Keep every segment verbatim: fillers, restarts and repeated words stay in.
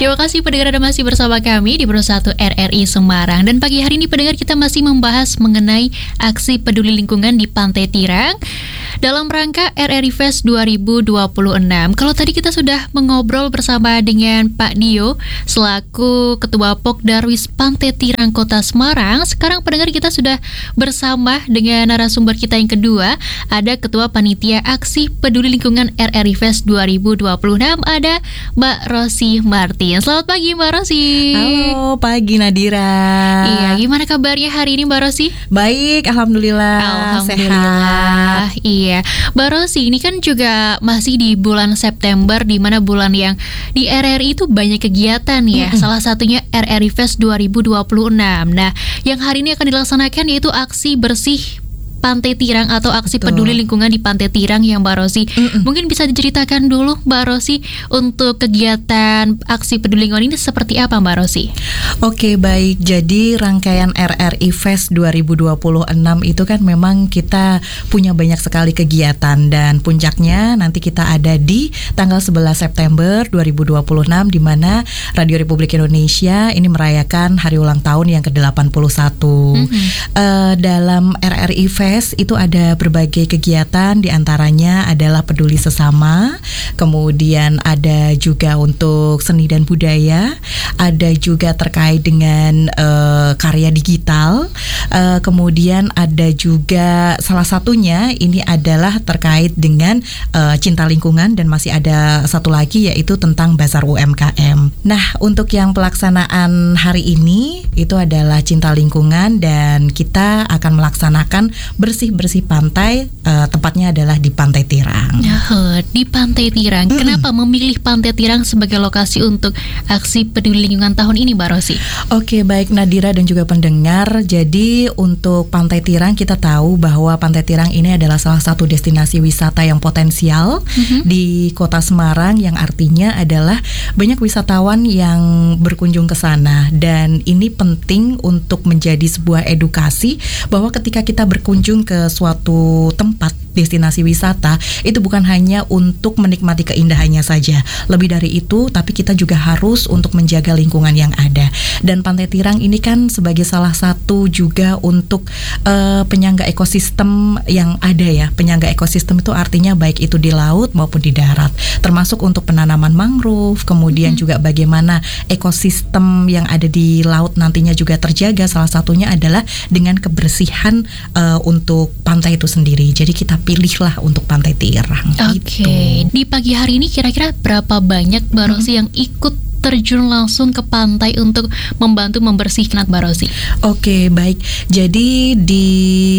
Terima kasih pendengar Anda masih bersama kami di Pro satu R R I Semarang. Dan pagi hari ini pendengar kita masih membahas mengenai aksi peduli lingkungan di Pantai Tirang dalam rangka R R I Fest dua ribu dua puluh enam. Kalau tadi kita sudah mengobrol bersama dengan Pak Dio selaku Ketua Pokdarwis Pantai Tirang Kota Semarang, sekarang pendengar kita sudah bersama dengan narasumber kita yang kedua, ada Ketua Panitia Aksi Peduli Lingkungan R R I Fest dua ribu dua puluh enam, ada Mbak Rosi Martin. Selamat pagi Mbak Rosi. Halo, pagi Nadira. Iya, gimana kabarnya hari ini Mbak Rosi? Baik, alhamdulillah. Alhamdulillah. Sehat. Iya, Mbak Rosi, ini kan juga masih di bulan September, di mana bulan yang di R R I itu banyak kegiatan ya. Mm-hmm. Salah satunya R R I Fest dua ribu dua puluh enam. Nah, yang hari ini akan dilaksanakan yaitu aksi bersih Pantai Tirang atau aksi Betul. peduli lingkungan di Pantai Tirang ya Mbak Rosi. Mm-mm. Mungkin bisa diceritakan dulu Mbak Rosi untuk kegiatan aksi peduli lingkungan ini seperti apa Mbak Rosi? Oke, baik. Jadi rangkaian R R I Fest dua ribu dua puluh enam itu kan memang kita punya banyak sekali kegiatan, dan puncaknya nanti kita ada di tanggal sebelas September dua ribu dua puluh enam, di mana Radio Republik Indonesia ini merayakan hari ulang tahun yang ke delapan puluh satu. Mm-hmm. uh, Dalam R R I Fest itu ada berbagai kegiatan, diantaranya adalah peduli sesama, kemudian ada juga untuk seni dan budaya, ada juga terkait dengan uh, karya digital, uh, kemudian ada juga salah satunya ini adalah terkait dengan uh, cinta lingkungan, dan masih ada satu lagi yaitu tentang Bazar U M K M. Nah, untuk yang pelaksanaan hari ini itu adalah cinta lingkungan, dan kita akan melaksanakan bersih-bersih pantai, uh, tempatnya adalah di Pantai Tirang. Oh, di Pantai Tirang. Mm-mm. Kenapa memilih Pantai Tirang sebagai lokasi untuk aksi peduli lingkungan tahun ini, Mbak Rosi? Oke, baik Nadira dan juga pendengar. Jadi untuk Pantai Tirang, kita tahu bahwa Pantai Tirang ini adalah salah satu destinasi wisata yang potensial mm-hmm. di Kota Semarang, yang artinya adalah banyak wisatawan yang berkunjung ke sana, dan ini penting untuk menjadi sebuah edukasi bahwa ketika kita berkunjung ke suatu tempat destinasi wisata, itu bukan hanya untuk menikmati keindahannya saja. Lebih dari itu, tapi kita juga harus untuk menjaga lingkungan yang ada. Dan Pantai Tirang ini kan sebagai salah satu juga untuk uh, penyangga ekosistem yang ada ya. Penyangga ekosistem itu artinya baik itu di laut maupun di darat, termasuk untuk penanaman mangrove, kemudian hmm. juga bagaimana ekosistem yang ada di laut nantinya juga terjaga. Salah satunya adalah dengan kebersihan uh, untuk pantai itu sendiri. Jadi kita pilihlah untuk Pantai Tirang. Oke. Gitu. Di pagi hari ini kira-kira berapa banyak Mbak Rosi hmm. yang ikut terjun langsung ke pantai untuk membantu membersihkan, Mbak Rosi? Oke, baik. Jadi di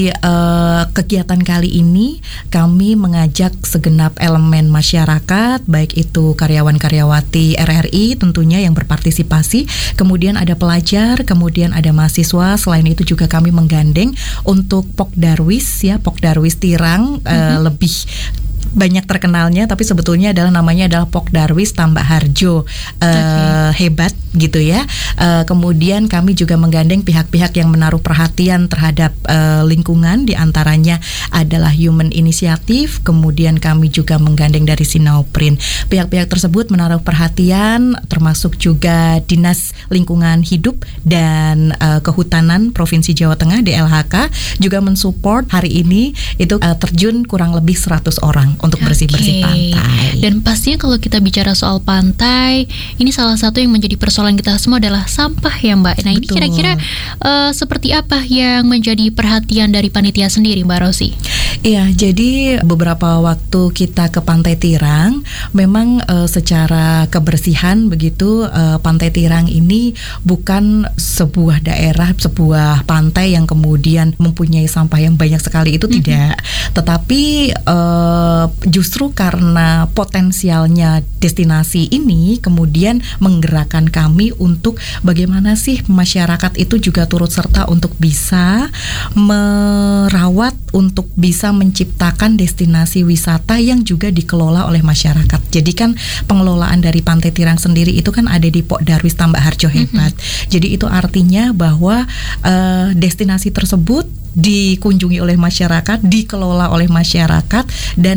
uh, kegiatan kali ini kami mengajak segenap elemen masyarakat, baik itu karyawan-karyawati R R I tentunya yang berpartisipasi, kemudian ada pelajar, kemudian ada mahasiswa. Selain itu juga kami menggandeng untuk Pokdarwis ya, Pokdarwis Tirang, mm-hmm. uh, lebih banyak terkenalnya, tapi sebetulnya adalah namanya adalah Pokdarwis Tambak Harjo. uh, okay. Hebat gitu ya. uh, Kemudian kami juga menggandeng pihak-pihak yang menaruh perhatian terhadap uh, lingkungan, diantaranya adalah Human Initiative, kemudian kami juga menggandeng dari Sinauprin. Pihak-pihak tersebut menaruh perhatian, termasuk juga Dinas Lingkungan Hidup dan uh, Kehutanan Provinsi Jawa Tengah D L H K juga mensupport hari ini itu uh, terjun kurang lebih seratus orang untuk bersih-bersih okay. pantai. Dan pastinya kalau kita bicara soal pantai, ini salah satu yang menjadi persoalan kita semua adalah sampah ya Mbak. Nah, Betul. Ini kira-kira uh, seperti apa yang menjadi perhatian dari panitia sendiri, Mbak Rosi? Iya, jadi beberapa waktu kita ke Pantai Tirang, memang uh, secara kebersihan begitu, uh, Pantai Tirang ini bukan sebuah daerah, sebuah pantai yang kemudian mempunyai sampah yang banyak sekali, itu mm-hmm. tidak. Tetapi uh, justru karena potensialnya destinasi ini kemudian menggerakkan kami untuk bagaimana sih masyarakat itu juga turut serta untuk bisa merawat, untuk bisa menciptakan destinasi wisata yang juga dikelola oleh masyarakat. Jadi kan pengelolaan dari Pantai Tirang sendiri itu kan ada di Pokdarwis Tambak Harjo Hebat. Mm-hmm. Jadi itu artinya bahwa uh, destinasi tersebut dikunjungi oleh masyarakat, dikelola oleh masyarakat, dan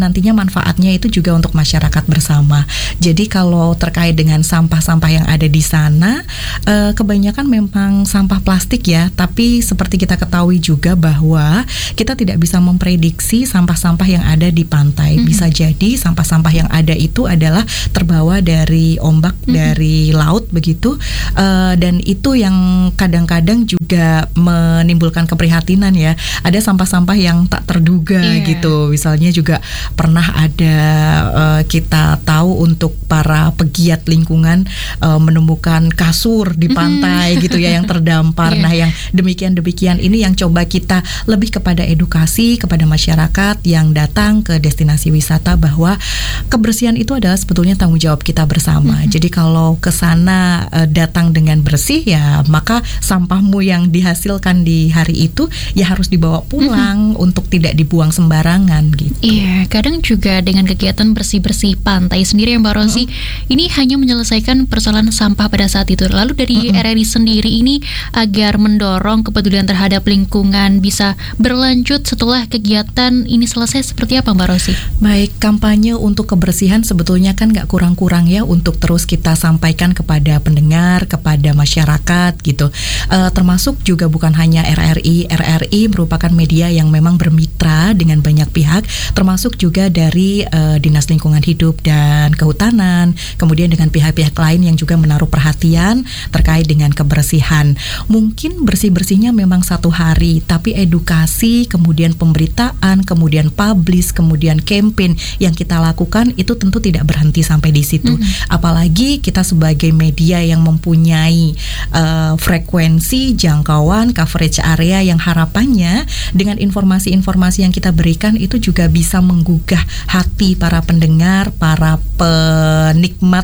nantinya manfaatnya itu juga untuk masyarakat bersama. Jadi kalau terkait dengan sampah-sampah yang ada di sana, uh, kebanyakan memang sampah plastik ya, tapi seperti kita ketahui juga bahwa kita tidak bisa memprediksi sampah-sampah yang ada di pantai. Mm-hmm. Bisa jadi sampah-sampah yang ada itu adalah terbawa dari ombak, mm-hmm. dari laut begitu, uh, dan itu yang kadang-kadang juga menimbulkan keprihatinan ya. Ada sampah-sampah yang tak terduga, yeah. gitu. Misalnya juga pernah ada uh, kita tahu untuk para pegiat lingkungan uh, menemukan kasur di pantai mm-hmm. gitu ya yang terdampar. Yeah. Nah, yang demikian-demikian ini yang coba kita lebih kepada edukasi kepada masyarakat yang datang ke destinasi wisata bahwa kebersihan itu adalah sebetulnya tanggung jawab kita bersama. Mm-hmm. Jadi kalau ke sana uh, datang dengan bersih ya, maka sampahmu yang dihasilkan di hari itu ya harus dibawa pulang mm-hmm. untuk tidak dibuang sembarangan gitu. Iya, kadang juga dengan kegiatan bersih-bersih pantai sendiri ya Mbak Rosi, mm-hmm. ini hanya menyelesaikan persoalan sampah pada saat itu. Lalu dari mm-hmm. R R I sendiri ini agar mendorong kepedulian terhadap lingkungan bisa berlanjut setelah kegiatan ini selesai seperti apa Mbak Rosi? Baik, kampanye untuk kebersihan sebetulnya kan gak kurang-kurang ya untuk terus kita sampaikan kepada pendengar, kepada masyarakat gitu. Uh, termasuk juga bukan hanya R R I, R R I merupakan media yang memang bermitra dengan banyak pihak, termasuk juga dari uh, Dinas Lingkungan Hidup dan Kehutanan, kemudian dengan pihak-pihak lain yang juga menaruh perhatian terkait dengan kebersihan. Mungkin bersih-bersihnya memang satu hari, tapi edukasi, kemudian pemberitaan, kemudian publish, kemudian campaign yang kita lakukan itu tentu tidak berhenti sampai di situ. Mm-hmm. Apalagi kita sebagai media yang mempunyai uh, frekuensi, jangkauan, coverage area yang harapannya dengan informasi-informasi yang kita berikan itu juga bisa menggugah hati para pendengar, para penikmat,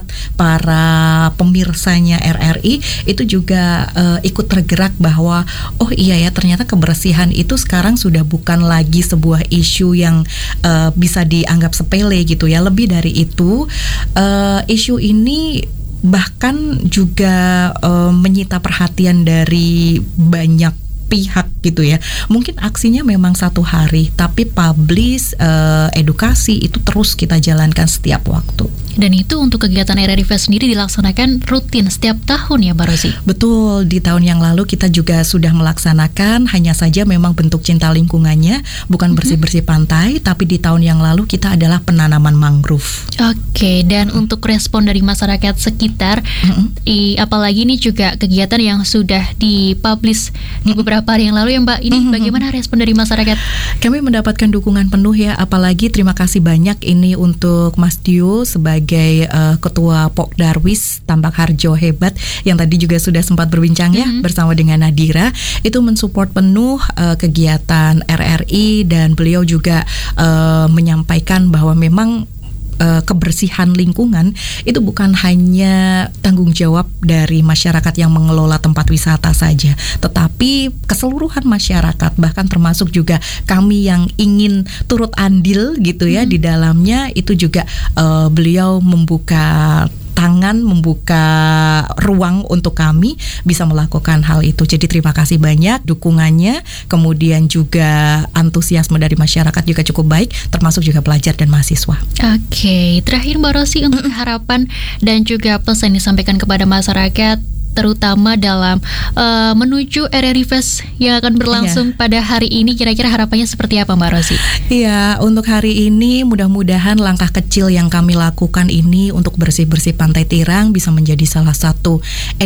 para pemirsanya R R I itu juga uh, ikut tergerak bahwa oh iya ya ternyata kebersihan itu sekarang sudah bukan lagi sebuah isu yang uh, bisa dianggap sepele gitu ya. Lebih dari itu, uh, isu ini bahkan juga uh, menyita perhatian dari banyak pihak gitu ya. Mungkin aksinya memang satu hari, tapi publish, uh, edukasi itu terus kita jalankan setiap waktu. Dan itu untuk kegiatan R R I Fest sendiri dilaksanakan rutin setiap tahun ya Mbak Rosi? Betul, di tahun yang lalu kita juga sudah melaksanakan, hanya saja memang bentuk cinta lingkungannya bukan mm-hmm. bersih-bersih pantai, tapi di tahun yang lalu kita adalah penanaman mangrove. Oke, dan mm-hmm. untuk respon dari masyarakat sekitar, mm-hmm. i, apalagi ini juga kegiatan yang sudah dipublish mm-hmm. di beberapa hari yang lalu ya Mbak, ini mm-hmm. bagaimana respon dari masyarakat? Kami mendapatkan dukungan penuh ya, apalagi terima kasih banyak ini untuk Mas Dio sebagai sebagai uh, Ketua Pokdarwis Tambak Harjo hebat yang tadi juga sudah sempat berbincang ya mm-hmm. bersama dengan Nadira, itu mensupport penuh uh, kegiatan R R I dan beliau juga uh, menyampaikan bahwa memang Uh, kebersihan lingkungan itu bukan hanya tanggung jawab dari masyarakat yang mengelola tempat wisata saja, tetapi keseluruhan masyarakat, bahkan termasuk juga kami yang ingin turut andil gitu ya hmm. di dalamnya, itu juga uh, beliau membuka tangan, membuka ruang untuk kami bisa melakukan hal itu. Jadi terima kasih banyak dukungannya, kemudian juga antusiasme dari masyarakat juga cukup baik, termasuk juga pelajar dan mahasiswa. Oke, terakhir Mbak Rosi untuk harapan dan juga pesan disampaikan kepada masyarakat terutama dalam uh, menuju R R I Fest yang akan berlangsung yeah. pada hari ini, kira-kira harapannya seperti apa Mbak Rosi? Iya, untuk hari ini mudah-mudahan langkah kecil yang kami lakukan ini untuk bersih-bersih Pantai Tirang bisa menjadi salah satu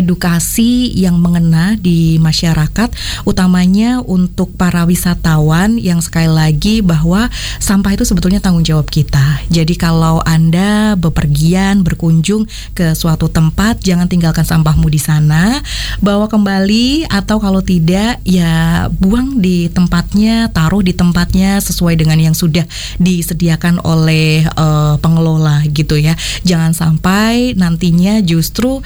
edukasi yang mengena di masyarakat, utamanya untuk para wisatawan yang sekali lagi bahwa sampah itu sebetulnya tanggung jawab kita. Jadi kalau Anda bepergian, berkunjung ke suatu tempat, jangan tinggalkan sampahmu di sana. Bawa kembali, atau kalau tidak ya buang di tempatnya, taruh di tempatnya sesuai dengan yang sudah disediakan oleh uh, pengelola gitu ya. Jangan sampai nantinya justru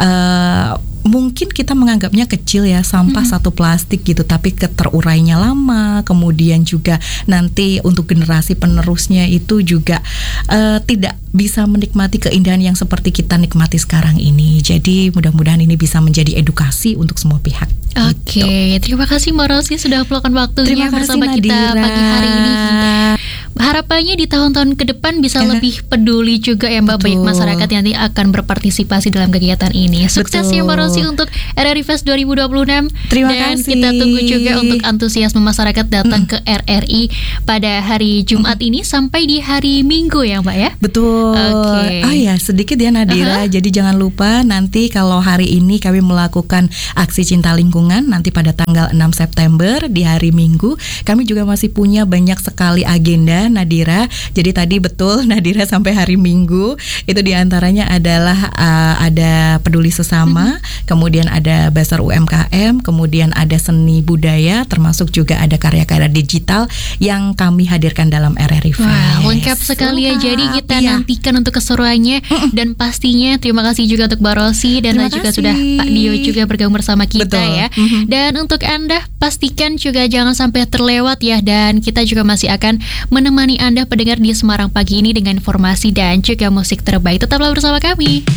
uh, mungkin kita menganggapnya kecil ya, sampah mm-hmm. satu plastik gitu, tapi keterurainya lama, kemudian juga nanti untuk generasi penerusnya itu juga uh, tidak bisa menikmati keindahan yang seperti kita nikmati sekarang ini. Jadi mudah-mudahan ini bisa menjadi edukasi untuk semua pihak. Oke, okay. Terima kasih Mbak Rosi sudah meluangkan waktunya bersama Nadira. Kita pagi hari ini. harapannya di tahun-tahun ke depan bisa Uh-huh. lebih peduli juga ya Mbak. Banyak Betul. masyarakat yang nanti akan berpartisipasi dalam kegiatan ini. Sukses ya Mbak Rosi untuk R R I Fest dua ribu dua puluh enam. Terima Dan kasih. kita tunggu juga untuk antusiasme masyarakat datang ke R R I pada hari Jumat ini sampai di hari Minggu ya Mbak ya. Betul. Oke. Oh ya, sedikit ya Nadira. Uh-huh. Jadi jangan lupa nanti kalau hari ini kami melakukan aksi cinta lingkungan, nanti pada tanggal enam September di hari Minggu, kami juga masih punya banyak sekali agenda Nadira. Jadi tadi betul Nadira sampai hari Minggu itu diantaranya adalah uh, ada peduli sesama, mm-hmm. kemudian ada Bazar U M K M, kemudian ada seni budaya, termasuk juga ada karya-karya digital yang kami hadirkan dalam R R I Fest. Wah, lengkap sekali ya. Jadi kita Iya. nantikan untuk keseruannya. Mm-mm. Dan pastinya terima kasih juga untuk Mbak Rosi dan Terima juga kasih. sudah Pak Dio juga bergabung bersama kita. Betul. Ya. Mm-hmm. Dan untuk Anda pastikan juga jangan sampai terlewat ya. Dan kita juga masih akan menemani Anda pendengar di Semarang pagi ini dengan informasi dan juga musik terbaik. Tetaplah bersama kami.